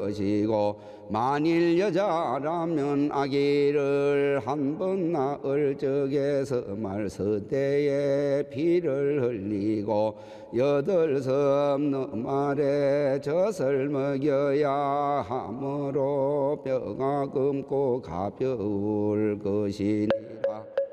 것이고 만일 여자라면 아기를 한 번 낳을 적에서 말서대에 피를 흘리고 8섬 말에 젖을 먹여야 하므로 뼈가 검고 가벼울 것이니라.